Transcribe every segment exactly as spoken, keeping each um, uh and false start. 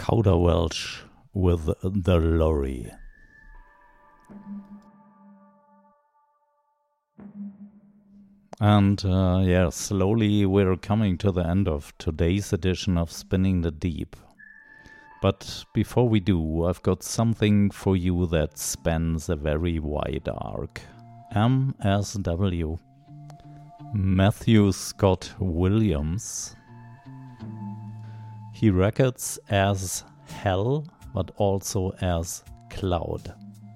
Kauderwelsch with the lorry. And uh, yeah, slowly we're coming to the end of today's edition of Spinning the Deep. But before we do, I've got something for you that spans a very wide arc. M S W. Matthew Scott Williams. He records as Hell, but also as Cloud.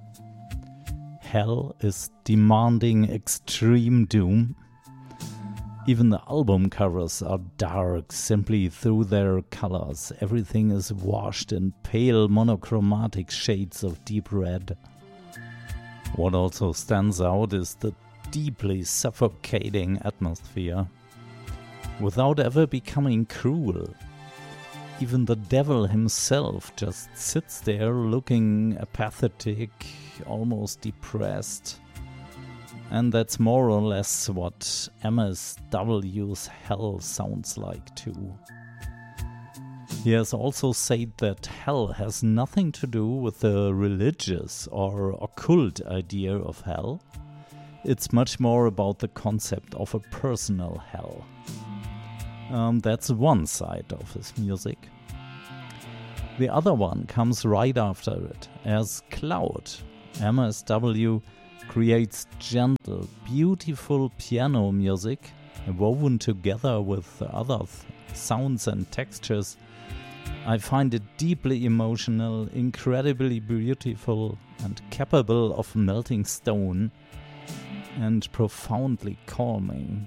Hell is demanding extreme doom. Even the album covers are dark simply through their colors. Everything is washed in pale monochromatic shades of deep red. What also stands out is the deeply suffocating atmosphere. Without ever becoming cruel. Even the devil himself just sits there looking apathetic, almost depressed. And that's more or less what M S W's Hell sounds like too. He has also said that hell has nothing to do with the religious or occult idea of hell. It's much more about the concept of a personal hell. Um, that's one side of his music. The other one comes right after it, as Cloud. M S W creates gentle, beautiful piano music, woven together with other th- sounds and textures. I find it deeply emotional, incredibly beautiful, and capable of melting stone, and profoundly calming.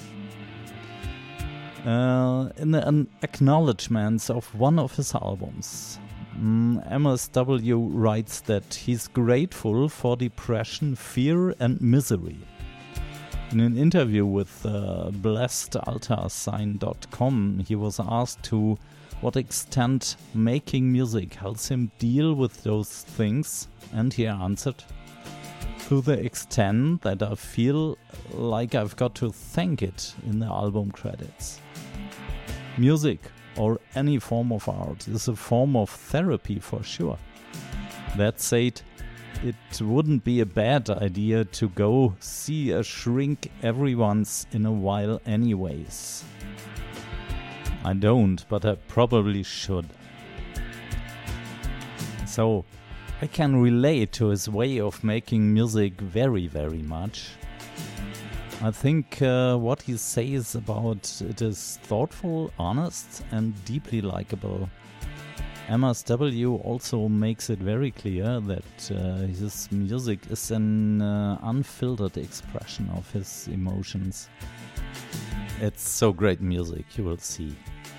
Uh, in an acknowledgement of one of his albums, um, M S W writes that he's grateful for depression, fear and misery. In an interview with uh, blessed altar sign dot com, he was asked to what extent making music helps him deal with those things, and he answered, to the extent that I feel like I've got to thank it in the album credits. Music, or any form of art, is a form of therapy for sure. That said, it wouldn't be a bad idea to go see a shrink every once in a while anyways. I don't, but I probably should. So, I can relate to his way of making music very, very much. I think uh, what he says about it is thoughtful, honest, and deeply likable. M S W also makes it very clear that uh, his music is an uh, unfiltered expression of his emotions. It's so great music, you will see.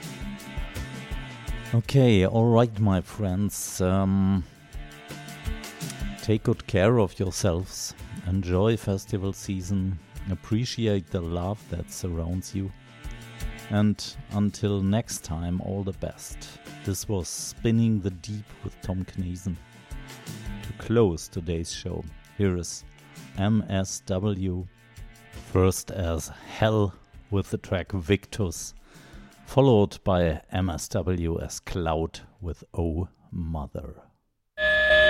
Okay, alright my friends. Um, take good care of yourselves. Enjoy festival season. Appreciate the love that surrounds you. And until next time, all the best. This was Spinning the Deep with Tom Kneesen. To close today's show, here is M S W, first as Hell with the track Victus, followed by M S W as Cloud with Oh Mother.